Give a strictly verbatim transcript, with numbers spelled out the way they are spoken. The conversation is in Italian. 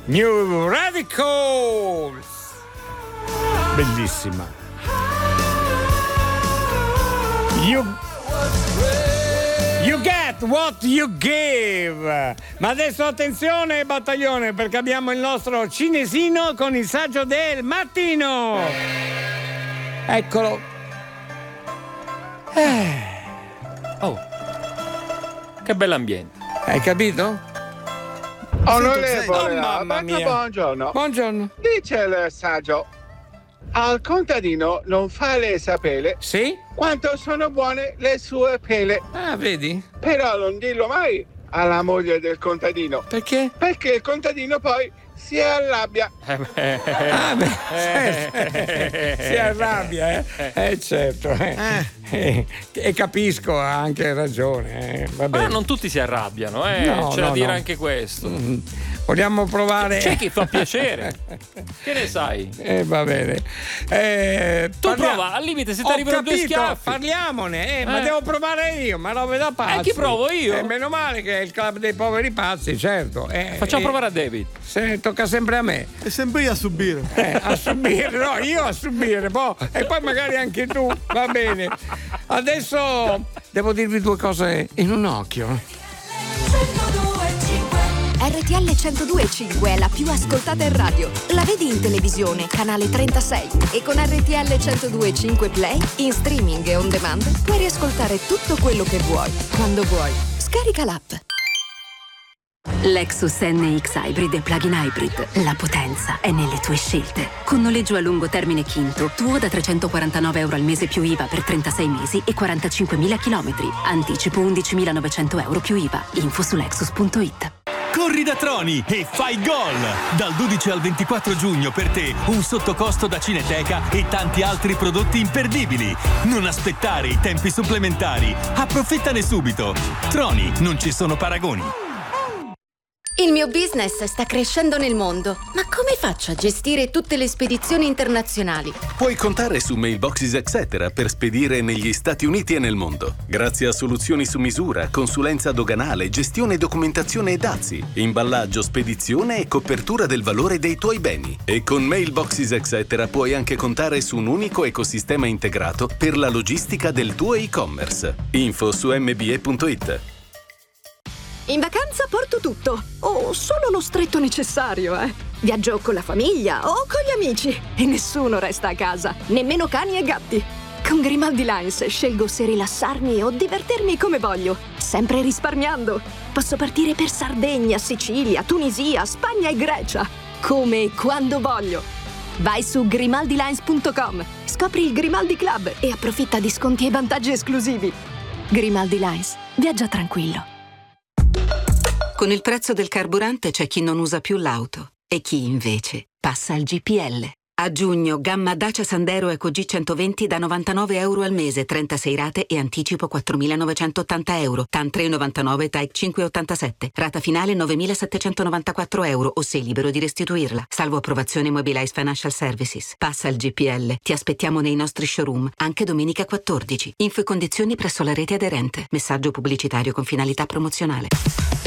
New Radicals. Bellissima. You You get what you give. Ma adesso attenzione battaglione, perché abbiamo il nostro cinesino con il saggio del mattino. Eccolo. Eh. Oh, che bell'ambiente. Hai capito? Onorevole, oh, mamma mia. buongiorno. Buongiorno. Dice il saggio: al contadino non fare sapere sì? quanto sono buone le sue pele. Ah, vedi? Però non dirlo mai alla moglie del contadino. Perché? Perché il contadino poi si arrabbia. Eh beh. Ah, beh. Eh. Si arrabbia, eh? Eh, certo. Eh. Eh. E capisco, ha anche ragione. Eh. Va bene. Ma non tutti si arrabbiano, eh? No, C'è no, da dire no. anche questo. Mm. Vogliamo provare? C'è chi fa piacere. Che ne sai? Eh, va bene. Eh, tu parliamo... prova, al limite se ti Ho arrivano capito, due schiaffi. Parliamone, eh, eh. ma devo provare io, ma robe da pazzi. E chi provo io? Eh, meno male che è il club dei poveri pazzi, certo. Eh, Facciamo eh, provare a David. Se tocca sempre a me. E sempre io a subire. Eh, a subire, no, io a subire, boh, e poi magari anche tu, va bene. Adesso devo dirvi due cose in un occhio. R T L centodue e cinque è la più ascoltata in radio. La vedi in televisione, canale trentasei. E con R T L centodue e cinque Play, in streaming e on demand, puoi riascoltare tutto quello che vuoi, quando vuoi. Scarica l'app. Lexus N X Hybrid e Plug-in Hybrid. La potenza è nelle tue scelte. Con noleggio a lungo termine Quinto, tuo da trecentoquarantanove euro al mese più I V A per trentasei mesi e quarantacinquemila chilometri. Anticipo undicimilanovecento euro più I V A. Info su lexus punto it. Corri da Troni e fai gol! Dal dodici al ventiquattro giugno per te un sottocosto da Cineteca e tanti altri prodotti imperdibili. Non aspettare i tempi supplementari. Approfittane subito. Troni, non ci sono paragoni. Il mio business sta crescendo nel mondo, ma come faccio a gestire tutte le spedizioni internazionali? Puoi contare su Mailboxes Etc. per spedire negli Stati Uniti e nel mondo. Grazie a soluzioni su misura, consulenza doganale, gestione, documentazione e dazi, imballaggio, spedizione e copertura del valore dei tuoi beni. E con Mailboxes Etc. puoi anche contare su un unico ecosistema integrato per la logistica del tuo e-commerce. Info su m b e punto it. In vacanza porto tutto, o solo lo stretto necessario, eh. Viaggio con la famiglia o con gli amici e nessuno resta a casa, nemmeno cani e gatti. Con Grimaldi Lines scelgo se rilassarmi o divertirmi come voglio, sempre risparmiando. Posso partire per Sardegna, Sicilia, Tunisia, Spagna e Grecia, come e quando voglio. Vai su grimaldi lines punto com, scopri il Grimaldi Club e approfitta di sconti e vantaggi esclusivi. Grimaldi Lines, viaggia tranquillo. Con il prezzo del carburante c'è chi non usa più l'auto e chi invece passa al G P L. A giugno, gamma Dacia Sandero Eco G centoventi da novantanove euro al mese, trentasei rate e anticipo quattromilanovecentottanta euro. T A N tre virgola novantanove, T A E C cinque virgola ottantasette. Rata finale novemilasettecentonovantaquattro euro o sei libero di restituirla. Salvo approvazione Mobilize Financial Services. Passa al G P L. Ti aspettiamo nei nostri showroom, anche domenica quattordici. Info e condizioni presso la rete aderente. Messaggio pubblicitario con finalità promozionale.